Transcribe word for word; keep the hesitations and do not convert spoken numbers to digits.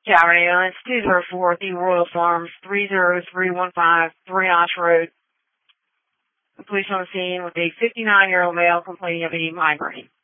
Cabernet Institute two zero four The Royal Farms, three zero three one five Three Notch Road. The police on the scene with a fifty-nine-year-old male complaining of a migraine.